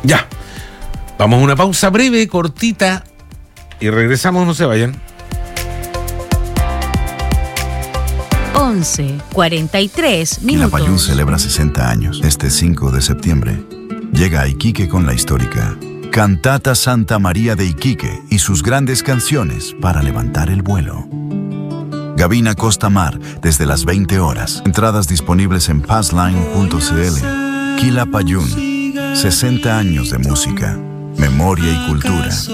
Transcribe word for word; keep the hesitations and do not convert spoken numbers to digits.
Ya. Vamos a una pausa breve, cortita, y regresamos, no se vayan. once, cuarenta y tres minutos. Quilapayún celebra sesenta años. Este cinco de septiembre llega a Iquique con la histórica Cantata Santa María de Iquique y sus grandes canciones para levantar el vuelo. Gavina Costa Mar desde las veinte horas. Entradas disponibles en passline punto c l. Quilapayún, sesenta años de música, memoria y cultura.